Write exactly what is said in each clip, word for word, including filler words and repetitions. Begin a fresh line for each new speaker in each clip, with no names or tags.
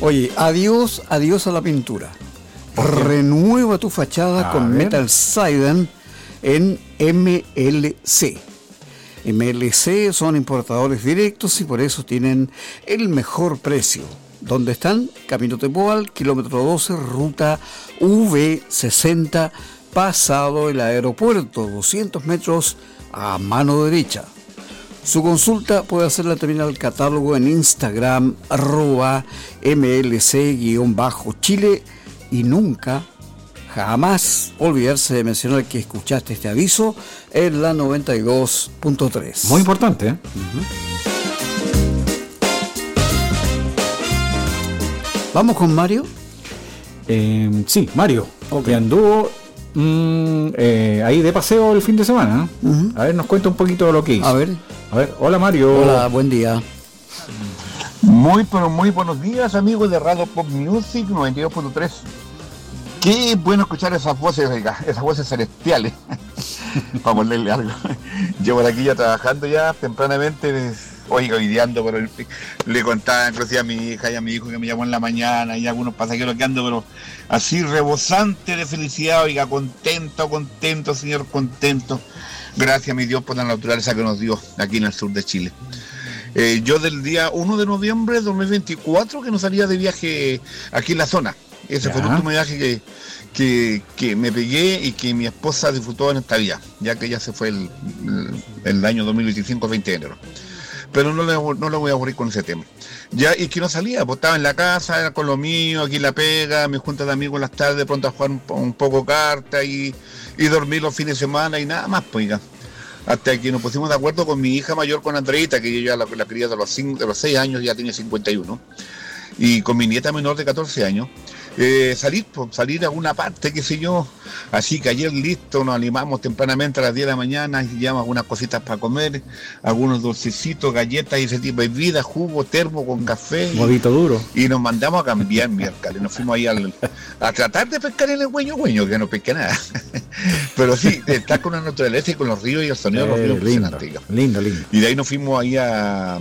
Oye, adiós, adiós a la pintura. Renueva tu fachada a con ver. Metal Siding en M L C. M L C son importadores directos y por eso tienen el mejor precio. ¿Dónde están? Camino Tepoal, kilómetro doce, ruta V sesenta, pasado el aeropuerto, doscientos metros a mano derecha. Su consulta puede hacerla también al catálogo en Instagram, arroba mlc-chile, y nunca, jamás olvidarse de mencionar que escuchaste este aviso en la noventa y dos punto tres.
Muy importante, ¿eh?
Uh-huh. ¿Vamos con Mario?
Eh, sí, Mario,
okay.
Que anduvo mm, eh, ahí de paseo el fin de semana. ¿eh? Uh-huh. A ver, nos cuenta un poquito de lo que hizo.
A ver.
A ver, hola Mario.
Hola, buen día.
Muy, pero muy buenos días, amigos de Radio Pop Music noventa y dos punto tres. Qué bueno escuchar esas voces, oiga, esas voces celestiales. Para ponerle algo. Llevo aquí ya trabajando ya tempranamente, oiga, ideando, pero le contaba inclusive a mi hija y a mi hijo que me llamó en la mañana y algunos pasajeros que ando, pero así rebosante de felicidad, oiga, contento, contento, señor, contento. Gracias a mi Dios por la naturaleza que nos dio aquí en el sur de Chile. Eh, yo del día uno de noviembre de dos mil veinticuatro que no salía de viaje aquí en la zona. Ese ya. Fue el último viaje que, que, que me pegué y que mi esposa disfrutó en esta vida, ya que ya se fue el, el, el año dos mil veinticinco, veinte de enero. Pero no le, no le voy a aburrir con ese tema. Ya, y que no salía, pues estaba en la casa, era con lo mío, aquí en la pega, me junta de amigos en las tardes, de pronto a jugar un, un poco carta y, y dormir los fines de semana y nada más, pues, oiga. Hasta que nos pusimos de acuerdo con mi hija mayor, con Andreita, que yo ya la, la cría de los, cinco, de los seis años, ya tiene cincuenta y uno, y con mi nieta menor de catorce años, eh, salir, pues, salir a alguna parte, qué sé yo. Así que ayer listo, nos animamos tempranamente a las diez de la mañana y llevamos algunas cositas para comer, algunos dulcecitos, galletas y ese tipo de bebidas, jugo, termo con café.
Huevito duro.
Y nos mandamos a cambiar miércoles. Nos fuimos ahí al, a tratar de pescar en el hueño hueño, que no pesqué nada. Pero sí, estar con la naturaleza y con los ríos y el sonido eh, de los ríos
impresionante. Lindo, lindo.
Y de ahí nos fuimos ahí a,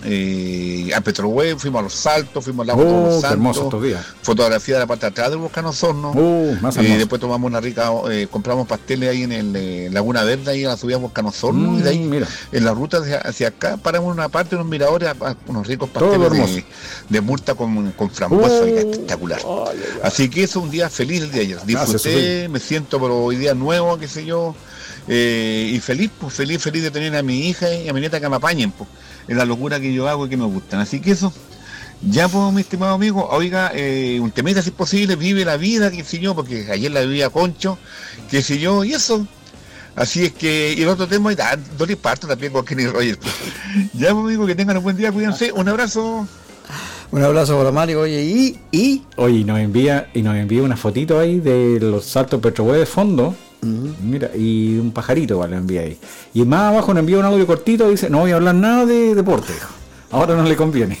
eh, a Petrohue, fuimos a Los Saltos, fuimos al lago
oh,
de Los
Santos. Hermoso estos días.
Fotografía de la parte de atrás del volcán Osorno.
Uh, más
y después tomamos una rica, eh, compramos pasteles ahí en el eh, Laguna Verde, ahí en la subida Volcán Osorno, mm, y de ahí mira. En la ruta hacia, hacia acá paramos en una parte, unos miradores, a, a, unos ricos pasteles de, de murta con, con frambuesa, uh, espectacular. Oh, yeah, yeah. Así que eso, un día feliz el día de ayer. Disfruté, ah, me siento por hoy día nuevo, qué sé yo, eh, y feliz, pues feliz, feliz de tener a mi hija y a mi nieta que me apañen, pues, en la locura que yo hago y que me gustan. Así que eso. Ya pues, mi estimado amigo, oiga, eh, un temita si es posible, vive la vida, qué sé yo, porque ayer la vivía Concho, qué sé yo, y eso. Así es que, y el otro tema, ah, Dolly Parton también con Kenny Rogers. Pues. Ya pues, amigo, que tengan un buen día, cuídense, un abrazo.
Un abrazo para Mario, oye, y, y.
Oye, nos envía, y nos envía una fotito ahí de los Saltos Petrohue de fondo. Uh-huh. Mira, y un pajarito, vale, lo envía ahí. Y más abajo nos envía un audio cortito, dice, no voy a hablar nada de deporte, ahora no le conviene.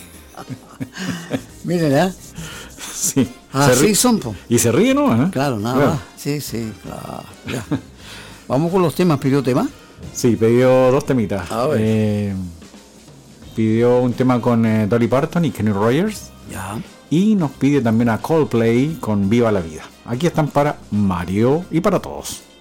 Miren, ¿eh?
Sí.
Así son, po.
Y se ríe, ¿no? ¿Eh?
Claro, nada claro. más. Sí, sí, claro. Ya. Vamos con los temas. ¿Pidió tema?
Sí, pidió dos temitas.
A ver.
Eh, pidió un tema con eh, Dolly Parton y Kenny Rogers.
Ya.
Y nos pide también a Coldplay con Viva la Vida. Aquí están para Mario y para todos.